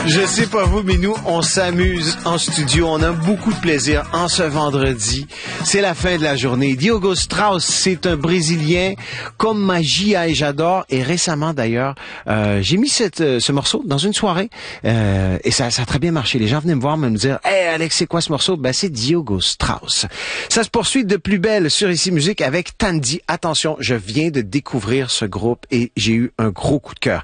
Je sais pas vous, mais nous, on s'amuse en studio. On a beaucoup de plaisir en ce vendredi. C'est la fin de la journée. Diogo Strauss, c'est un Brésilien comme magia et j'adore. Et récemment, d'ailleurs, j'ai mis ce morceau dans une soirée et ça a très bien marché. Les gens venaient me voir, me dire « Hey Alex, c'est quoi ce morceau? » Ben, c'est Diogo Strauss. Ça se poursuit de plus belle sur Ici Musique avec Tandy. Attention, je viens de découvrir ce groupe et j'ai eu un gros coup de cœur.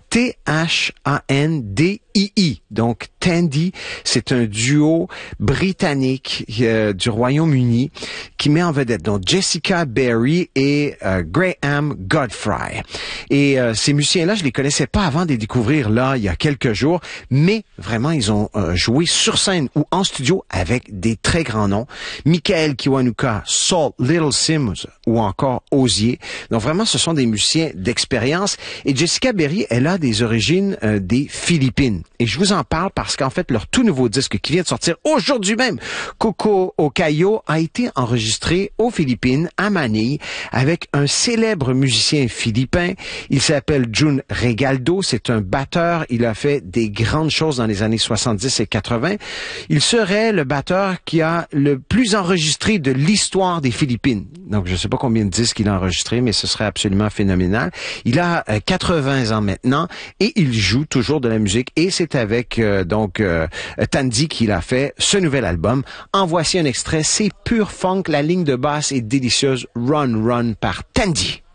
T-H-A-N-D-I-I. Donc, Tandy, c'est un duo britannique du Royaume-Uni qui met en vedette donc Jessica Berry et Graham Godfrey. Et ces musiciens-là, je les connaissais pas avant de les découvrir là, il y a quelques jours, mais vraiment, ils ont joué sur scène ou en studio avec des très grands noms. Michael Kiwanuka, Saul Little Sims ou encore Osier. Donc, vraiment, ce sont des musiciens d'expérience. Et Jessica Berry, elle a des origines des Philippines. Et je vous en parle parce qu'en fait, leur tout nouveau disque qui vient de sortir aujourd'hui même, Coco Ocayo, a été enregistré aux Philippines, à Manille, avec un célèbre musicien philippin. Il s'appelle Jun Regaldo. C'est un batteur. Il a fait des grandes choses dans les années 70 et 80. Il serait le batteur qui a le plus enregistré de l'histoire des Philippines. Donc, je ne sais pas combien de disques il a enregistré, mais ce serait absolument phénoménal. Il a 80 ans maintenant et il joue toujours de la musique et c'est avec Tandy qu'il a fait ce nouvel album. En voici un extrait, c'est pur funk, la ligne de basse est délicieuse. Run Run par Tandy.